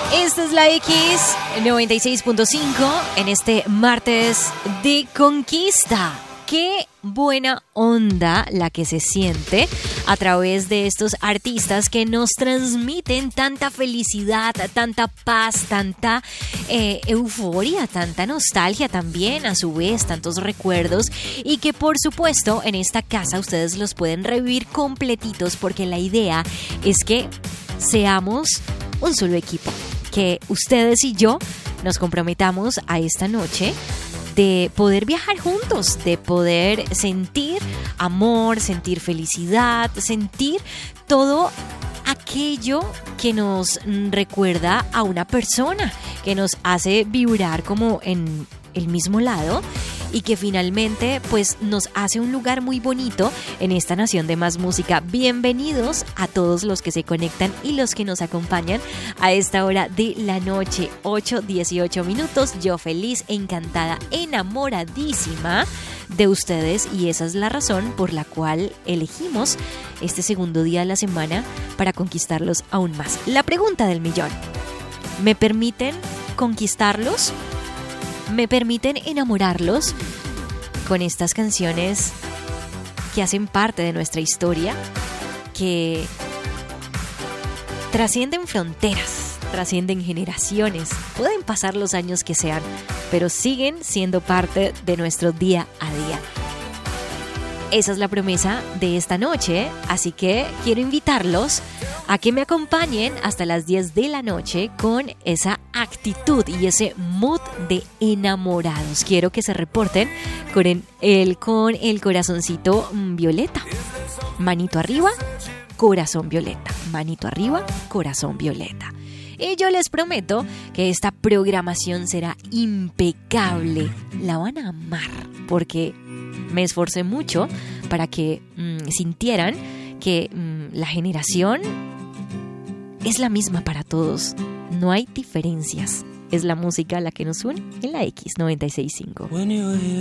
Esta es la X 96.5 en este martes de conquista. Qué buena onda la que se siente a través de estos artistas que nos transmiten tanta felicidad, tanta paz, tanta euforia, tanta nostalgia también, a su vez, tantos recuerdos, y que por supuesto en esta casa ustedes los pueden revivir completitos, porque la idea es que seamos un solo equipo, que ustedes y yo nos comprometamos a esta noche de poder viajar juntos, de poder sentir amor, sentir felicidad, sentir todo aquello que nos recuerda a una persona, que nos hace vibrar como en el mismo lado y que finalmente pues nos hace un lugar muy bonito en esta nación de más música. Bienvenidos a todos los que se conectan y los que nos acompañan a esta hora de la noche, 8:18 minutos. Yo feliz, encantada, enamoradísima de ustedes, y esa es la razón por la cual elegimos este segundo día de la semana para conquistarlos aún más. La pregunta del millón: ¿me permiten conquistarlos? ¿Me permiten enamorarlos con estas canciones que hacen parte de nuestra historia, que trascienden fronteras, trascienden generaciones? Pueden pasar los años que sean, pero siguen siendo parte de nuestro día a día. Esa es la promesa de esta noche, así que quiero invitarlos a que me acompañen hasta las 10 de la noche con esa actitud y ese mood de enamorados. Quiero que se reporten con el corazoncito violeta. Manito arriba, corazón violeta. Manito arriba, corazón violeta. Y yo les prometo que esta programación será impecable. La van a amar, porque me esforcé mucho para que sintieran que la generación es la misma para todos. No hay diferencias. Es la música la que nos une en la X 96.5.